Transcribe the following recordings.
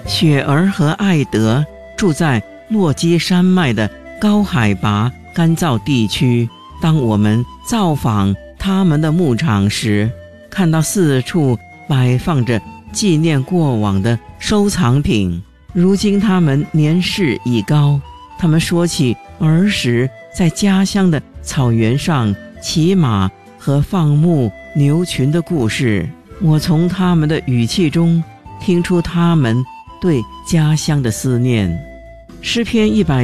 雪儿和艾德住在落基山脉的高海拔干燥地区。当我们造访他们的牧场时，看到四处摆放着纪念过往的收藏品。如今他们年事已高，他们说起儿时在家乡的草原上骑马和放牧牛群的故事。我从他们的语气中听出他们对家乡的思念。诗篇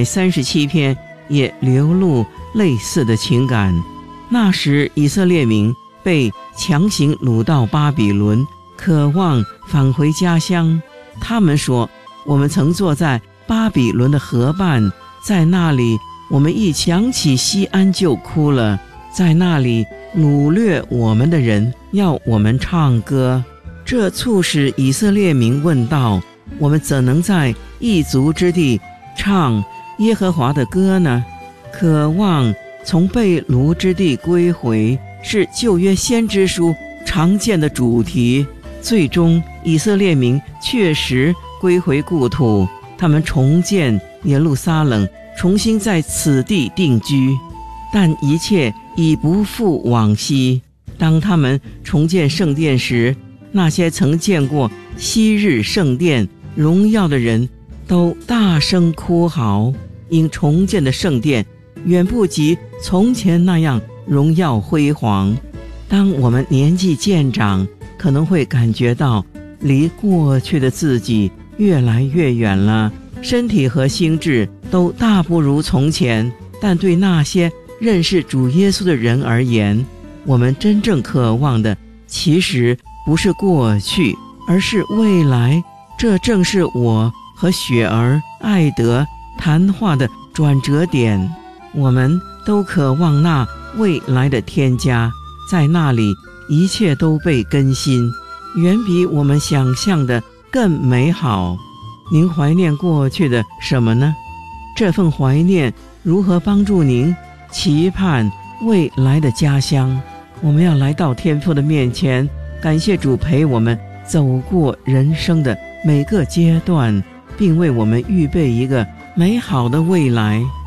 137篇也流露类似的情感。那时以色列民被强行掳到巴比伦，渴望返回家乡。他们说，我们曾坐在巴比伦的河畔，在那里我们一想起西安就哭了，在那里掳掠我们的人要我们唱歌。这促使以色列民问道，我们怎能在异族之地唱耶和华的歌呢？渴望从被掳之地归回，是旧约先知书常见的主题。最终以色列民确实归回故土，他们重建耶路撒冷，重新在此地定居。但一切已不复往昔。当他们重建圣殿时，那些曾见过昔日圣殿荣耀的人都大声哭嚎，因重建的圣殿远不及从前那样荣耀辉煌。当我们年纪渐长，可能会感觉到离过去的自己越来越远了，身体和心智都大不如从前。但对那些认识主耶稣的人而言，我们真正渴望的其实不是过去，而是未来。这正是我和雪儿、艾德谈话的转折点。我们都渴望那未来的天家，在那里一切都被更新，远比我们想象的更美好。您怀念过去的什么呢？这份怀念如何帮助您期盼未来的家乡？我们要来到天父的面前，感谢主陪我们走过人生的每个阶段，并为我们预备一个美好的未来。